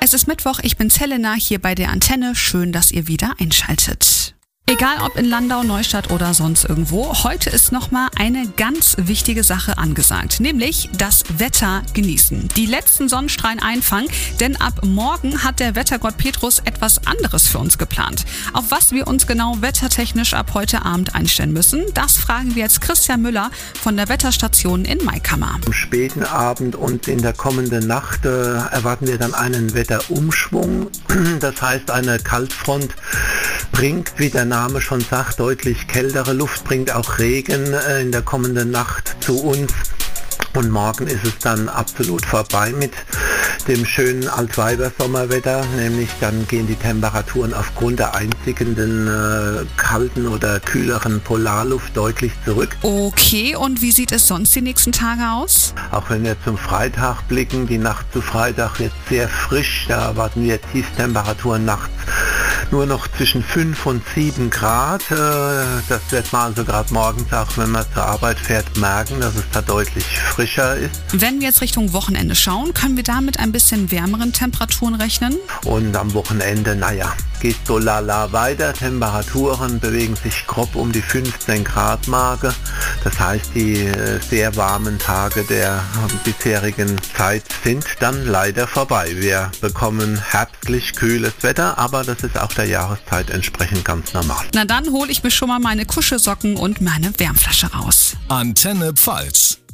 Es ist Mittwoch, ich bin Helena hier bei der Antenne. Schön, dass ihr wieder einschaltet. Egal ob in Landau, Neustadt oder sonst irgendwo, heute ist nochmal eine ganz wichtige Sache angesagt, nämlich das Wetter genießen. Die letzten Sonnenstrahlen einfangen, denn ab morgen hat der Wettergott Petrus etwas anderes für uns geplant. Auf was wir uns genau wettertechnisch ab heute Abend einstellen müssen, das fragen wir jetzt Christian Müller von der Wetterstation in Maikammer. Am späten Abend und in der kommenden Nacht erwarten wir dann einen Wetterumschwung. Das heißt, eine Kaltfront bringt, wie der Name schon sagt, deutlich kältere Luft, bringt auch Regen in der kommenden Nacht zu uns. Und morgen ist es dann absolut vorbei mit dem schönen Altweiber-Sommerwetter, nämlich dann gehen die Temperaturen aufgrund der einziehenden kalten oder kühleren Polarluft deutlich zurück. Okay, und wie sieht es sonst die nächsten Tage aus? Auch wenn wir zum Freitag blicken, die Nacht zu Freitag wird sehr frisch, da erwarten wir Tiefstemperaturen nachts nur noch zwischen 5 und 7 Grad. Das wird man also gerade morgens, auch wenn man zur Arbeit fährt, merken, dass es da deutlich frischer ist. Wenn wir jetzt Richtung Wochenende schauen, können wir da mit ein bisschen wärmeren Temperaturen rechnen? Und am Wochenende, geht so lala weiter. Temperaturen bewegen sich grob um die 15 Grad Marke. Das heißt, die sehr warmen Tage der bisherigen Zeit sind dann leider vorbei. Wir bekommen herbstlich kühles Wetter, aber das ist auch der Jahreszeit entsprechend ganz normal. Na dann hole ich mir schon mal meine Kuschelsocken und meine Wärmflasche raus. Antenne Pfalz.